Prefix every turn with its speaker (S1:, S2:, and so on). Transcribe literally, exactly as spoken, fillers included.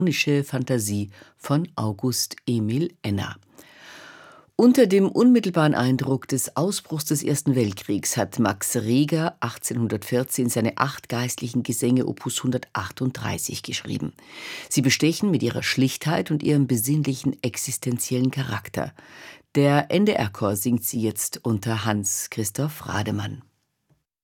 S1: sinfonische Fantasie von August Emil Enna. Unter dem unmittelbaren Eindruck des Ausbruchs des Ersten Weltkriegs hat Max Reger achtzehnhundertvierzehn seine acht geistlichen Gesänge Opus hundertachtunddreißig geschrieben. Sie bestechen mit ihrer Schlichtheit und ihrem besinnlichen existenziellen Charakter. Der N D R-Chor singt sie jetzt unter Hans Christoph Rademann.